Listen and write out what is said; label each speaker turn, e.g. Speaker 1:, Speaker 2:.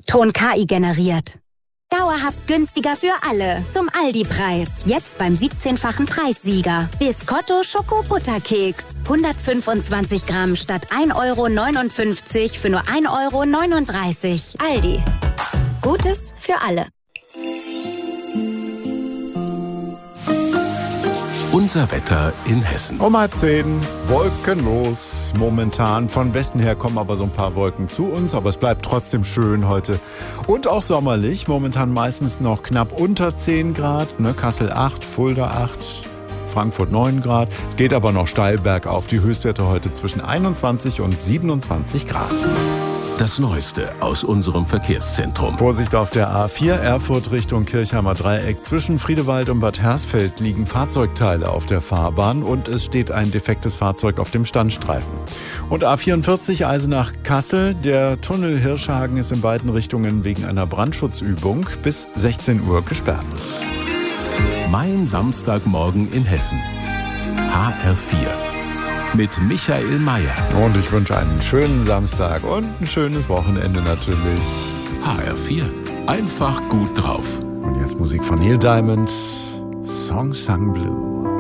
Speaker 1: Ton KI generiert. Dauerhaft günstiger für alle. Zum Aldi-Preis. Jetzt beim 17-fachen Preissieger. Biscotto Schoko-Butterkeks. 125 Gramm statt 1,59 € für nur 1,39 €. Aldi. Gutes für alle.
Speaker 2: Unser Wetter in Hessen.
Speaker 3: Um 9:30, wolkenlos. Momentan von Westen her kommen aber so ein paar Wolken zu uns, aber es bleibt trotzdem schön heute. Und auch sommerlich, momentan meistens noch knapp unter 10 Grad. Kassel 8, Fulda 8, Frankfurt 9 Grad. Es geht aber noch steil bergauf. Die Höchstwerte heute zwischen 21 und 27 Grad.
Speaker 2: Das Neueste aus unserem Verkehrszentrum.
Speaker 3: Vorsicht auf der A4 Erfurt Richtung Kirchheimer Dreieck. Zwischen Friedewald und Bad Hersfeld liegen Fahrzeugteile auf der Fahrbahn und es steht ein defektes Fahrzeug auf dem Standstreifen. Und A44 Eisenach-Kassel. Der Tunnel Hirschhagen ist in beiden Richtungen wegen einer Brandschutzübung bis 16 Uhr gesperrt.
Speaker 2: Mein Samstagmorgen in Hessen. HR4. Mit Michael Mayer.
Speaker 3: Und ich wünsche einen schönen Samstag und ein schönes Wochenende natürlich.
Speaker 2: HR4. Einfach gut drauf.
Speaker 3: Und jetzt Musik von Neil Diamond. Song Sung Blue.